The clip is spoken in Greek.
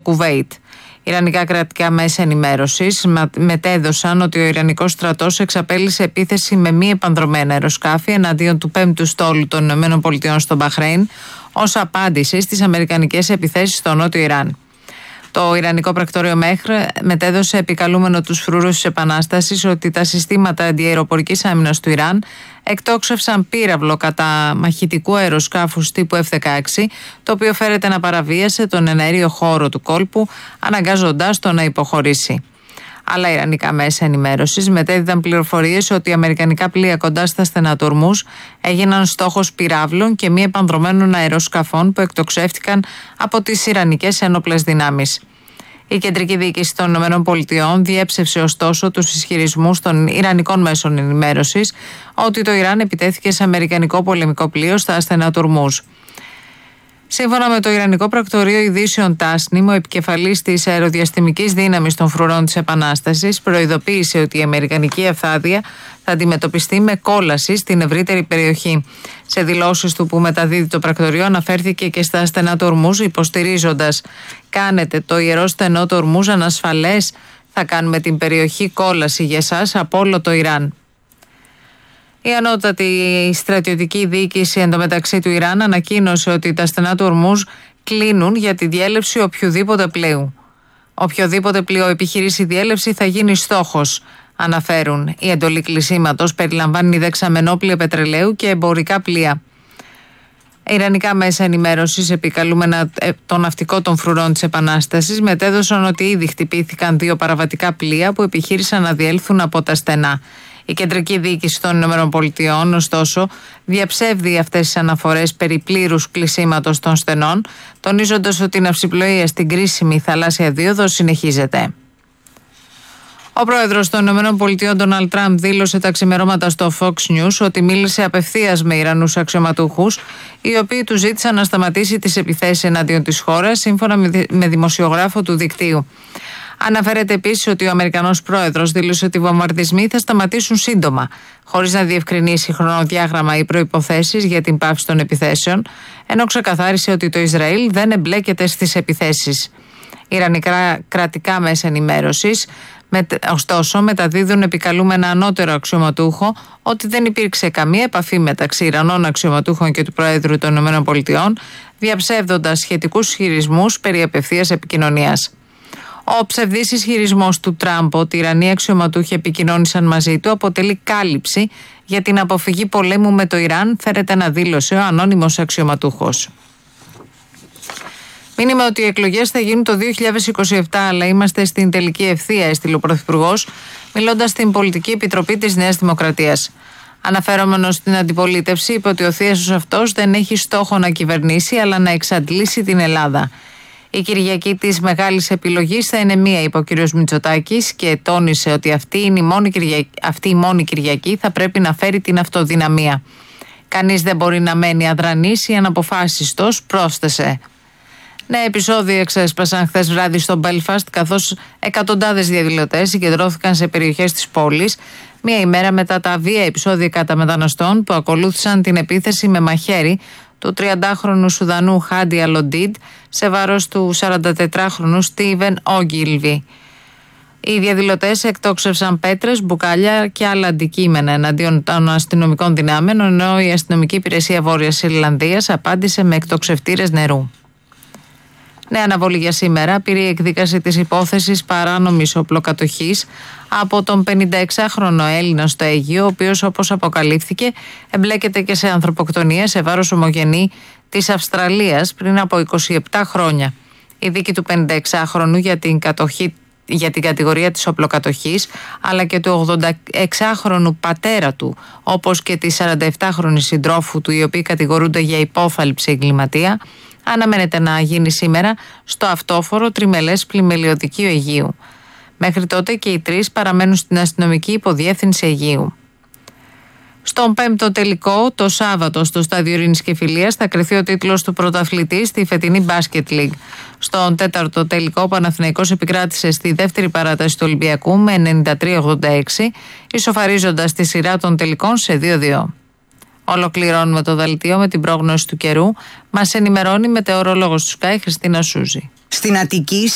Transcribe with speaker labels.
Speaker 1: Κουβέιτ. Ιρανικά κρατικά μέσα ενημέρωσης μετέδωσαν ότι ο Ιρανικός στρατός εξαπέλυσε επίθεση με μη επανδρομένα αεροσκάφη εναντίον του 5ου στόλου των ΗΠΑ στο Μπαχρέιν ως απάντηση στις αμερικανικές επιθέσεις στο νότιο Ιράν. Το Ιρανικό πρακτορείο Μεχρ μετέδωσε επικαλούμενο τους φρούρους της Επανάστασης ότι τα συστήματα αντιαεροπορικής άμυνας του Ιράν εκτόξευσαν πύραυλο κατά μαχητικού αεροσκάφους τύπου F-16, το οποίο φέρεται να παραβίασε τον εναέριο χώρο του κόλπου, αναγκάζοντάς το να υποχωρήσει. Άλλα ιρανικά μέσα ενημέρωσης μετέδιδαν πληροφορίες ότι οι αμερικανικά πλοία κοντά στα στενά του Ορμούζ έγιναν στόχος πυράβλων και μη επανδρομένων αεροσκαφών που εκτοξεύτηκαν από τις Ιρανικές ένοπλες δυνάμεις. Η κεντρική διοίκηση των ΗΠΑ διέψευσε ωστόσο τους ισχυρισμούς των Ιρανικών μέσων ενημέρωσης ότι το Ιράν επιτέθηκε σε αμερικανικό πολεμικό πλοίο στα στενά του Ορμούζ. Σύμφωνα με το Ιρανικό Πρακτορείο Ειδήσεων Τάσνιμ, ο επικεφαλής της αεροδιαστημικής δύναμης των φρουρών της Επανάστασης προειδοποίησε ότι η αμερικανική αυθάδεια θα αντιμετωπιστεί με κόλαση στην ευρύτερη περιοχή. Σε δηλώσεις του που μεταδίδει το πρακτορείο αναφέρθηκε και στα στενά του Ορμούζ, υποστηρίζοντας «Κάνετε το ιερό στενό του Ορμούζ ανασφαλές, θα κάνουμε την περιοχή κόλαση για εσάς από όλο το Ιράν». Η ανώτατη στρατιωτική διοίκηση εντωμεταξύ του Ιράν ανακοίνωσε ότι τα στενά του Ορμούζ κλείνουν για τη διέλευση οποιοδήποτε πλοίου. Οποιοδήποτε πλοίο επιχειρήσει διέλευση θα γίνει στόχος, αναφέρουν. Η εντολή κλεισίματος περιλαμβάνει δεξαμενόπλοια πετρελαίου και εμπορικά πλοία. Ιρανικά μέσα ενημέρωσης επικαλούμενα το ναυτικό των φρουρών της Επανάστασης μετέδωσαν ότι ήδη χτυπήθηκαν 2 παραβατικά πλοία που επιχείρησαν να διέλθουν από τα στενά. Η κεντρική διοίκηση των ΗΠΑ, ωστόσο, διαψεύδει αυτές τις αναφορές περί πλήρους κλεισίματος των στενών, τονίζοντας ότι η ναυσιπλοεία στην κρίσιμη θαλάσσια δίωδο συνεχίζεται. Ο πρόεδρος των ΗΠΑ, Ντόναλντ Τραμπ, δήλωσε τα ξημερώματα στο Fox News ότι μίλησε απευθείας με Ιρανούς αξιωματούχους, οι οποίοι του ζήτησαν να σταματήσει τις επιθέσεις εναντίον της χώρας, σύμφωνα με δημοσιογράφο του δικτύου. Αναφέρεται επίσης ότι ο Αμερικανός πρόεδρος δήλωσε ότι οι βομβαρδισμοί θα σταματήσουν σύντομα, χωρίς να διευκρινίσει χρονοδιάγραμμα ή προϋποθέσεις για την πάυση των επιθέσεων, ενώ ξεκαθάρισε ότι το Ισραήλ δεν εμπλέκεται στις επιθέσεις. Ιρανικά κρατικά μέσα ενημέρωσης, ωστόσο, μεταδίδουν επικαλούμενα ανώτερο αξιωματούχο ότι δεν υπήρξε καμία επαφή μεταξύ Ιρανών αξιωματούχων και του Προέδρου των ΗΠΑ, διαψεύδοντας σχετικούς ισχυρισμούς περί απευθείας επικοινωνίας. Ο ψευδής ισχυρισμός του Τραμπ ότι οι Ιρανοί αξιωματούχοι επικοινώνησαν μαζί του αποτελεί κάλυψη για την αποφυγή πολέμου με το Ιράν, φέρεται να δήλωσε ο ανώνυμος αξιωματούχος. Μήνυμα ότι οι εκλογές θα γίνουν το 2027, αλλά είμαστε στην τελική ευθεία, έστειλε ο Πρωθυπουργός, μιλώντας στην Πολιτική Επιτροπή της Νέας Δημοκρατίας. Αναφερόμενος στην αντιπολίτευση, είπε ότι ο θείασος αυτός δεν έχει στόχο να κυβερνήσει, αλλά να εξαντλήσει την Ελλάδα. Η Κυριακή της μεγάλης επιλογής θα είναι μία, είπε ο κ. Μητσοτάκης, και τόνισε ότι αυτή η μόνη Κυριακή θα πρέπει να φέρει την αυτοδυναμία. Κανείς δεν μπορεί να μένει αδρανής ή αναποφάσιστος, πρόσθεσε. Νέα επεισόδια εξέσπασαν χθες βράδυ στο Μπέλφαστ, καθώς εκατοντάδες διαδηλωτές συγκεντρώθηκαν σε περιοχές της πόλης, μία ημέρα μετά τα βία επεισόδια κατά μεταναστών που ακολούθησαν την επίθεση με μαχαίρι του 30χρονου Σουδανού Χάντι Αλοντίντ σε βάρος του 44χρονου Στίβεν Όγκιλβι. Οι διαδηλωτές εκτόξευσαν πέτρες, μπουκάλια και άλλα αντικείμενα εναντίον των αστυνομικών δυνάμεων, ενώ η αστυνομική υπηρεσία Βόρειας Ιρλανδίας απάντησε με εκτοξευτήρες νερού. Νέα αναβολή για σήμερα πήρε η εκδίκαση της υπόθεσης παράνομης οπλοκατοχής από τον 56χρονο Έλληνα στο Αίγυο, ο οποίος, όπως αποκαλύφθηκε, εμπλέκεται και σε ανθρωποκτονία σε βάρος ομογενή της Αυστραλίας πριν από 27 χρόνια. Η δίκη του 56χρονου για την κατηγορία της οπλοκατοχής, αλλά και του 86χρονου πατέρα του, όπως και της 47χρονης συντρόφου του, οι οποίοι κατηγορούνται για υπόθαλψη εγκληματία, αναμένεται να γίνει σήμερα στο αυτόφορο τριμελές πλημελιωδικείο Αιγείου. Μέχρι τότε και οι τρεις παραμένουν στην αστυνομική υποδιεύθυνση Αιγείου. Στον 5ο τελικό, το Σάββατο, στο Στάδιο Ειρήνης και Φιλίας, θα κριθεί ο τίτλος του πρωταθλητή στη φετινή Μπάσκετ League. Στον 4ο τελικό, ο Παναθηναϊκός επικράτησε στη δεύτερη παράταση του Ολυμπιακού με 93-86, ισοφαρίζοντας τη σειρά των τελικών σε 2-2. Ολοκληρώνουμε το δελτίο με την πρόγνωση του καιρού. Μας ενημερώνει μετεωρολόγος του Sky, Χριστίνα Σούζη.
Speaker 2: Στην Αττική